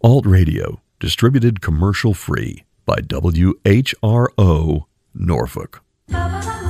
Alt Radio, distributed commercial free by WHRO, Norfolk.